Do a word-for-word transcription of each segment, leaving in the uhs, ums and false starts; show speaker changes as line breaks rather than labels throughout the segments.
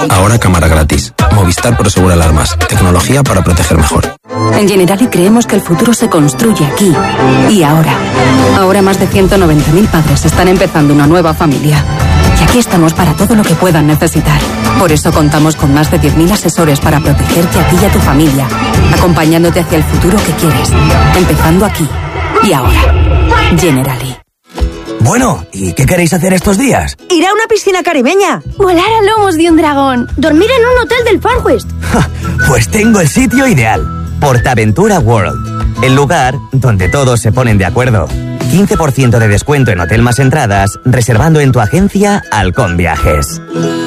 Ahora cámara gratis. Movistar Prosegura Alarmas. Tecnología para proteger mejor.
En Generali creemos que el futuro se construye aquí y ahora. Ahora más de ciento noventa mil padres están empezando una nueva familia. Y aquí estamos para todo lo que puedan necesitar. Por eso contamos con más de diez mil asesores para protegerte a ti y a tu familia, acompañándote hacia el futuro que quieres. Empezando aquí y ahora. Generali.
Bueno, ¿y qué queréis hacer estos días?
Ir a una piscina caribeña.
Volar a lomos de un dragón. Dormir en un hotel del Far West.
Pues tengo el sitio ideal. Portaventura World. El lugar donde todos se ponen de acuerdo. quince por ciento de descuento en hotel más entradas, reservando en tu agencia Halcón Viajes.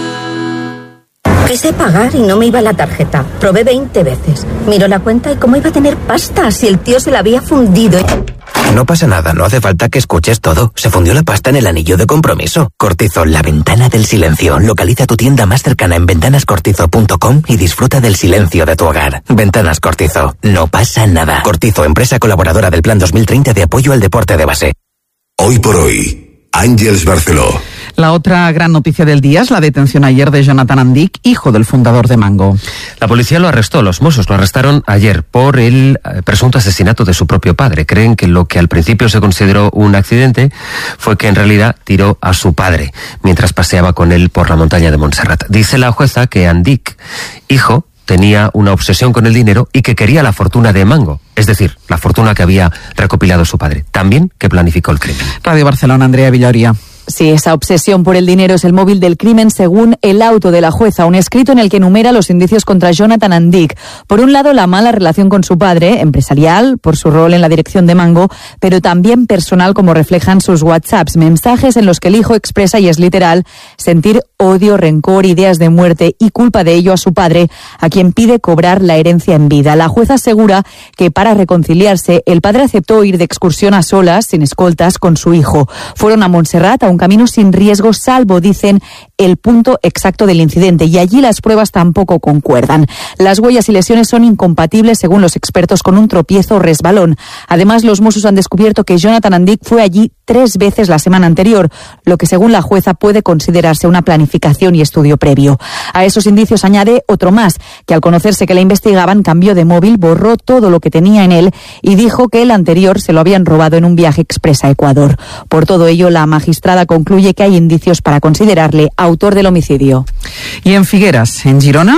Quise pagar y no me iba la tarjeta. Probé veinte veces. Miró la cuenta y cómo iba a tener pasta si el tío se la había fundido.
No pasa nada, no hace falta que escuches todo. Se fundió la pasta en el anillo de compromiso. Cortizo, la ventana del silencio. Localiza tu tienda más cercana en ventanas cortizo punto com y disfruta del silencio de tu hogar. Ventanas Cortizo, no pasa nada. Cortizo, empresa colaboradora del Plan dos mil treinta de apoyo al deporte de base.
Hoy por hoy, Àngels Barceló.
La otra gran noticia del día es la detención ayer de Jonathan Andic, hijo del fundador de Mango.
La policía lo arrestó, los Mossos lo arrestaron ayer por el presunto asesinato de su propio padre. Creen que lo que al principio se consideró un accidente fue que en realidad tiró a su padre mientras paseaba con él por la montaña de Montserrat. Dice la jueza que Andic, hijo, tenía una obsesión con el dinero y que quería la fortuna de Mango, es decir, la fortuna que había recopilado su padre. También que planificó el crimen.
Radio Barcelona, Andrea Villoria.
Sí, esa obsesión por el dinero es el móvil del crimen según el auto de la jueza, un escrito en el que enumera los indicios contra Jonathan Andic. Por un lado, la mala relación con su padre, empresarial, por su rol en la dirección de Mango, pero también personal, como reflejan sus WhatsApps, mensajes en los que el hijo expresa, y es literal, sentir odio, rencor, ideas de muerte y culpa de ello a su padre, a quien pide cobrar la herencia en vida. La jueza asegura que para reconciliarse, el padre aceptó ir de excursión a solas, sin escoltas, con su hijo. Fueron a Montserrat, a un camino sin riesgo, salvo, dicen, el punto exacto del incidente, y allí las pruebas tampoco concuerdan. Las huellas y lesiones son incompatibles, según los expertos, con un tropiezo o resbalón. Además, los Mossos han descubierto que Jonathan Andic fue allí tres veces la semana anterior, lo que según la jueza puede considerarse una planificación y estudio previo. A esos indicios añade otro más, que al conocerse que la investigaban cambió de móvil, borró todo lo que tenía en él y dijo que el anterior se lo habían robado en un viaje express a Ecuador. Por todo ello, la magistrada concluye que hay indicios para considerarle autor del homicidio.
Y en Figueras, en Girona.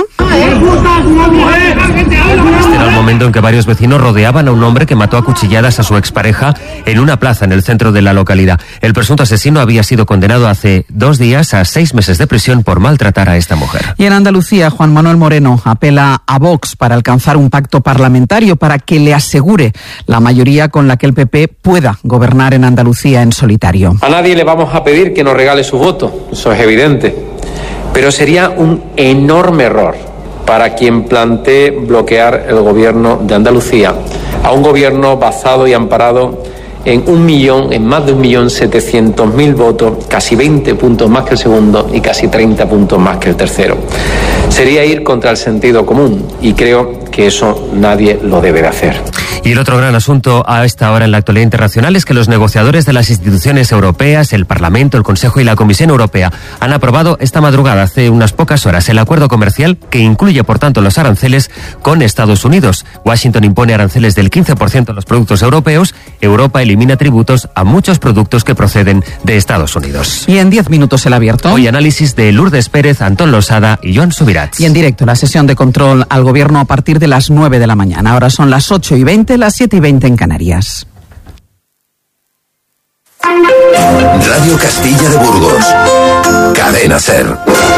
Este era el momento en que varios vecinos rodeaban a un hombre que mató a cuchilladas a su expareja en una plaza en el centro de la localidad. El presunto asesino había sido condenado hace dos días a seis meses de prisión por maltratar a esta mujer.
Y en Andalucía, Juan Manuel Moreno apela a Vox para alcanzar un pacto parlamentario para que le asegure la mayoría con la que el P P pueda gobernar en Andalucía en solitario.
A nadie le vamos a pedir que nos regale su voto, eso es evidente, pero sería un enorme error para quien plantee bloquear el gobierno de Andalucía, a un gobierno basado y amparado en un millón, en más de un millón setecientos mil votos, casi veinte puntos más que el segundo y casi treinta puntos más que el tercero. Sería ir contra el sentido común y creo que eso nadie lo debe de hacer.
Y el otro gran asunto a esta hora en la actualidad internacional es que los negociadores de las instituciones europeas, el Parlamento, el Consejo y la Comisión Europea han aprobado esta madrugada, hace unas pocas horas, el acuerdo comercial que incluye, por tanto, los aranceles con Estados Unidos. Washington impone aranceles del quince por ciento a los productos europeos. Europa elimina tributos a muchos productos que proceden de Estados Unidos.
Y en diez minutos el abierto.
Hoy análisis de Lourdes Pérez, Antón Losada y Joan Subirats.
Y en directo la sesión de control al gobierno a partir de las nueve de la mañana. Ahora son las ocho y veinte, las siete y veinte en Canarias.
Radio Castilla de Burgos. Cadena Ser.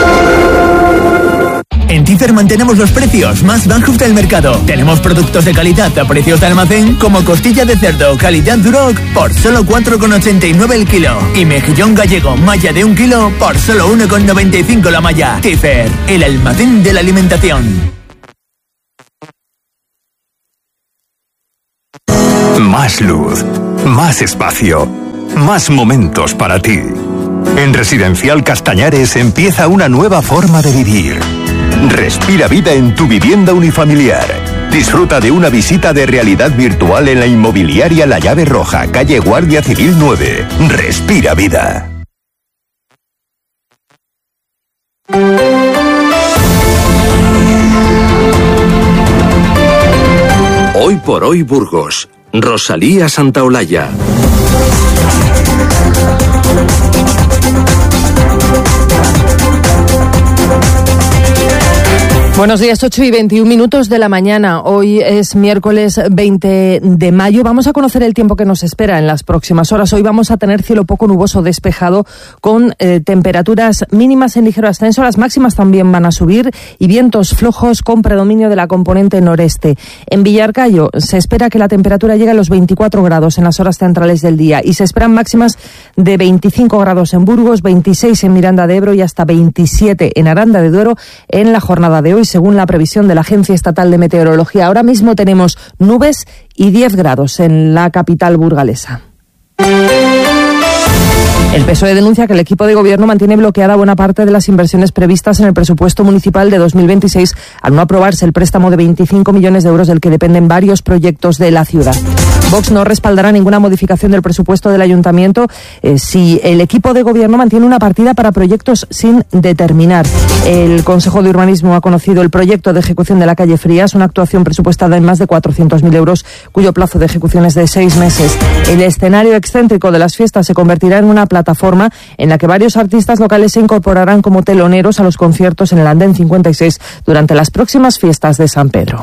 En Tícer mantenemos los precios más bajos del mercado. Tenemos productos de calidad a precios de almacén, como costilla de cerdo calidad Duroc por solo cuatro con ochenta y nueve el kilo y mejillón gallego malla de un kilo por solo uno con noventa y cinco la malla. Tícer, el almacén de la alimentación.
Más luz, más espacio, más momentos para ti. En Residencial Castañares empieza una nueva forma de vivir. Respira vida en tu vivienda unifamiliar. Disfruta de una visita de realidad virtual en la inmobiliaria La Llave Roja, calle Guardia Civil nueve. Respira vida.
por hoy Burgos. Rosalía Santaolalla.
Buenos días, ocho y veintiún minutos de la mañana. Hoy es miércoles veinte de mayo. Vamos a conocer el tiempo que nos espera en las próximas horas. Hoy vamos a tener cielo poco nuboso despejado con eh, temperaturas mínimas en ligero ascenso. Las máximas también van a subir y vientos flojos con predominio de la componente noreste. En Villarcayo se espera que la temperatura llegue a los veinticuatro grados en las horas centrales del día y se esperan máximas de veinticinco grados en Burgos, veintiséis en Miranda de Ebro y hasta veintisiete en Aranda de Duero en la jornada de hoy, según la previsión de la Agencia Estatal de Meteorología. Ahora mismo tenemos nubes y diez grados en la capital burgalesa. El P S O E denuncia que el equipo de gobierno mantiene bloqueada buena parte de las inversiones previstas en el presupuesto municipal de dos mil veintiséis al no aprobarse el préstamo de veinticinco millones de euros del que dependen varios proyectos de la ciudad. Vox no respaldará ninguna modificación del presupuesto del ayuntamiento eh, si el equipo de gobierno mantiene una partida para proyectos sin determinar. El Consejo de Urbanismo ha conocido el proyecto de ejecución de la calle Frías, una actuación presupuestada en más de cuatrocientos mil euros, cuyo plazo de ejecución es de seis meses. El escenario excéntrico de las fiestas se convertirá en una plataforma en la que varios artistas locales se incorporarán como teloneros a los conciertos en el Andén cincuenta y seis durante las próximas fiestas de San Pedro.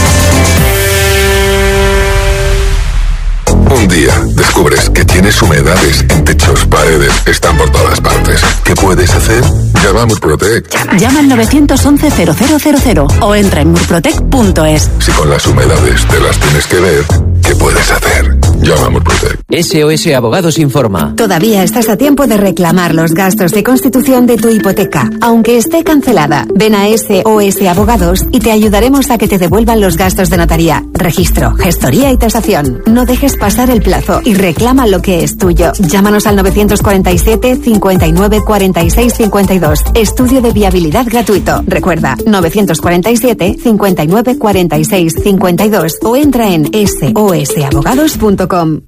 Un día descubres que tienes humedades en techos, paredes, están por todas partes. ¿Qué puedes hacer? Llama a Murprotec.
Llama al nueve once cero cero cero cero o entra en murprotec punto es.
Si con las humedades te las tienes que ver, ¿qué puedes hacer? Llama a Murprotec.
S O S Abogados informa.
Todavía estás a tiempo de reclamar los gastos de constitución de tu hipoteca, aunque esté cancelada. Ven a S O S Abogados y te ayudaremos a que te devuelvan los gastos de notaría, registro, gestoría y tasación. No dejes pasar el plazo y reclama lo que es tuyo. Llámanos al nueve cuatro siete, cincuenta y nueve, cuarenta y seis, cincuenta y dos. Estudio de viabilidad gratuito. Recuerda, nueve cuatro siete, cincuenta y nueve, cuarenta y seis, cincuenta y dos o entra en S O S abogados punto com.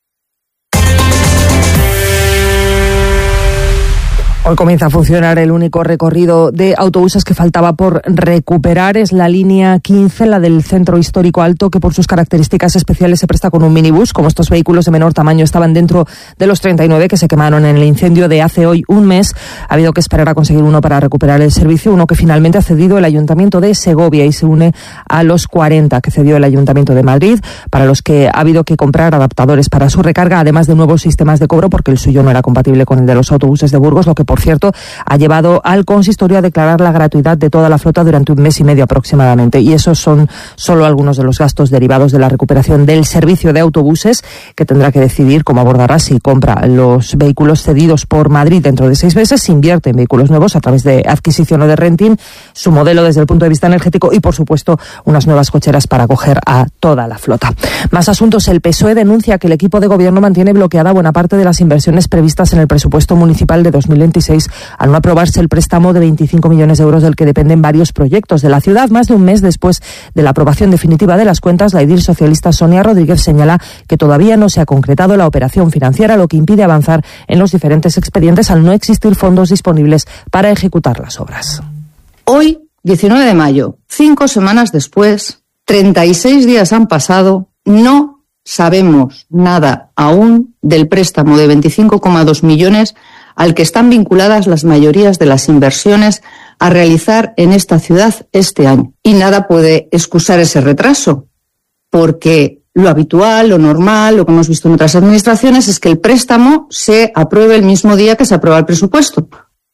Hoy comienza a funcionar el único recorrido de autobuses que faltaba por recuperar. Es la línea quince, la del Centro Histórico Alto, que por sus características especiales se presta con un minibús. Como estos vehículos de menor tamaño estaban dentro de los treinta y nueve que se quemaron en el incendio de hace hoy un mes, ha habido que esperar a conseguir uno para recuperar el servicio, uno que finalmente ha cedido el Ayuntamiento de Segovia y se une a los cuarenta que cedió el Ayuntamiento de Madrid, para los que ha habido que comprar adaptadores para su recarga, además de nuevos sistemas de cobro, porque el suyo no era compatible con el de los autobuses de Burgos, lo que por cierto ha llevado al consistorio a declarar la gratuidad de toda la flota durante un mes y medio aproximadamente. Y esos son solo algunos de los gastos derivados de la recuperación del servicio de autobuses, que tendrá que decidir cómo abordará si compra los vehículos cedidos por Madrid dentro de seis meses, si invierte en vehículos nuevos a través de adquisición o de renting, su modelo desde el punto de vista energético y, por supuesto, unas nuevas cocheras para acoger a toda la flota. Más asuntos. El P S O E denuncia que el equipo de gobierno mantiene bloqueada buena parte de las inversiones previstas en el presupuesto municipal de dos mil veintiséis al no aprobarse el préstamo de veinticinco millones de euros del que dependen varios proyectos de la ciudad. Más de un mes después de la aprobación definitiva de las cuentas, la edil socialista Sonia Rodríguez señala que todavía no se ha concretado la operación financiera, lo que impide avanzar en los diferentes expedientes al no existir fondos disponibles para ejecutar las obras.
Hoy, diecinueve de mayo, cinco semanas después, treinta y seis días han pasado, no sabemos nada aún del préstamo de veinticinco coma dos millones al que están vinculadas las mayorías de las inversiones a realizar en esta ciudad este año. Y nada puede excusar ese retraso, porque lo habitual, lo normal, lo que hemos visto en otras administraciones es que el préstamo se apruebe el mismo día que se aprueba el presupuesto.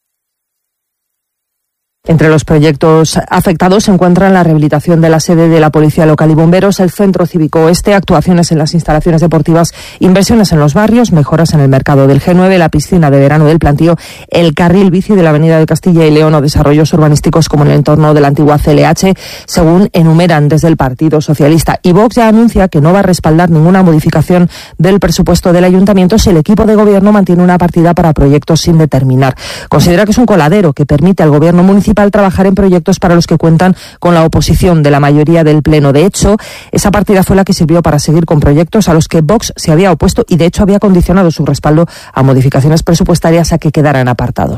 Entre los proyectos afectados se encuentran la rehabilitación de la sede de la Policía Local y Bomberos, el Centro Cívico Oeste, actuaciones en las instalaciones deportivas, inversiones en los barrios, mejoras en el mercado del G nueve, la piscina de verano del Plantío, el carril bici de la Avenida de Castilla y León o desarrollos urbanísticos como en el entorno de la antigua C L H, según enumeran desde el Partido Socialista. Y Vox ya anuncia que no va a respaldar ninguna modificación del presupuesto del Ayuntamiento si el equipo de gobierno mantiene una partida para proyectos sin determinar. Considera que es un coladero que permite al gobierno municipal trabajar en proyectos para los que cuentan con la oposición de la mayoría del Pleno. De hecho, esa partida fue la que sirvió para seguir con proyectos a los que Vox se había opuesto y de hecho había condicionado su respaldo a modificaciones presupuestarias a que quedaran apartados.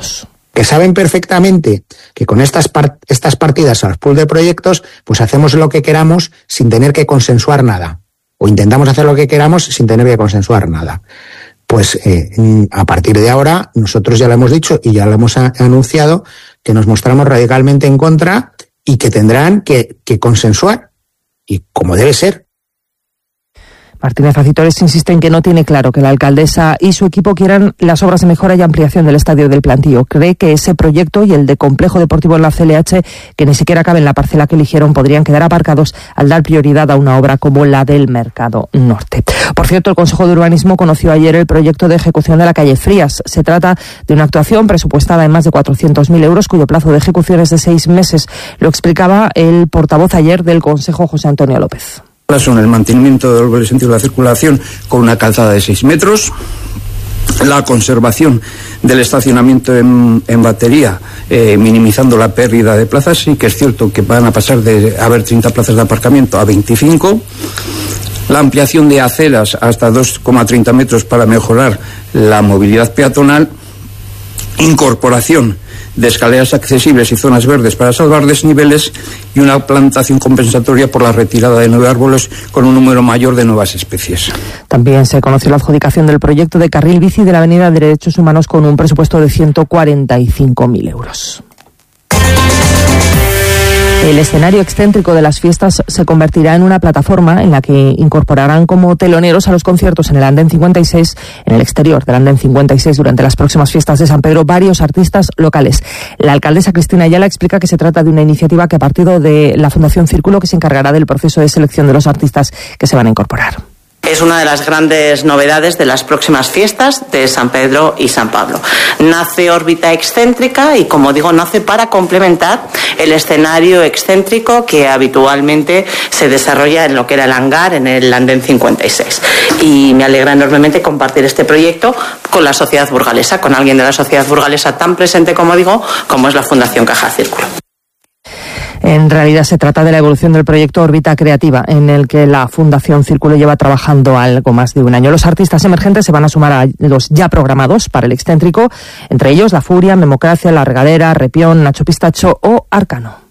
que saben perfectamente que con estas, part- estas partidas a los pool de proyectos, pues hacemos lo que queramos sin tener que consensuar nada. O intentamos hacer lo que queramos sin tener que consensuar nada. Pues eh, a partir de ahora, nosotros ya lo hemos dicho y ya lo hemos a- anunciado, que nos mostramos radicalmente en contra y que tendrán que, que consensuar. Y como debe ser.
Martínez Acitores insiste en que no tiene claro que la alcaldesa y su equipo quieran las obras de mejora y ampliación del estadio del Plantío. Cree que ese proyecto y el de complejo deportivo en la C L H, que ni siquiera cabe en la parcela que eligieron, podrían quedar aparcados al dar prioridad a una obra como la del Mercado Norte. Por cierto, el Consejo de Urbanismo conoció ayer el proyecto de ejecución de la calle Frías. Se trata de una actuación presupuestada en más de cuatrocientos mil euros, cuyo plazo de ejecución es de seis meses. Lo explicaba el portavoz ayer del Consejo, José Antonio López.
Son el mantenimiento del doble sentido de la circulación con una calzada de seis metros, la conservación del estacionamiento en, en batería, eh, minimizando la pérdida de plazas. Sí que es cierto que van a pasar de haber treinta plazas de aparcamiento a veinticinco, la ampliación de aceras hasta dos coma treinta metros para mejorar la movilidad peatonal, incorporación de escaleras accesibles y zonas verdes para salvar desniveles y una plantación compensatoria por la retirada de nueve árboles con un número mayor de nuevas especies.
También se conoció la adjudicación del proyecto de carril bici de la Avenida de Derechos Humanos con un presupuesto de ciento cuarenta y cinco mil euros. El escenario excéntrico de las fiestas se convertirá en una plataforma en la que incorporarán como teloneros a los conciertos en el Andén cincuenta y seis, en el exterior del Andén cincuenta y seis durante las próximas fiestas de San Pedro, varios artistas locales. La alcaldesa Cristina Ayala explica que se trata de una iniciativa que ha partido de la Fundación Círculo, que se encargará del proceso de selección de los artistas que se van a incorporar.
Es una de las grandes novedades de las próximas fiestas de San Pedro y San Pablo. Nace órbita excéntrica y, como digo, nace para complementar el escenario excéntrico que habitualmente se desarrolla en lo que era el hangar, en el Andén cincuenta y seis. Y me alegra enormemente compartir este proyecto con la sociedad burgalesa, con alguien de la sociedad burgalesa tan presente, como digo, como es la Fundación Caja Círculo.
En realidad se trata de la evolución del proyecto Órbita Creativa, en el que la Fundación Círculo lleva trabajando algo más de un año. Los artistas emergentes se van a sumar a los ya programados para el excéntrico, entre ellos La Furia, Memocracia, La Regadera, Repión, Nacho Pistacho o Arcano.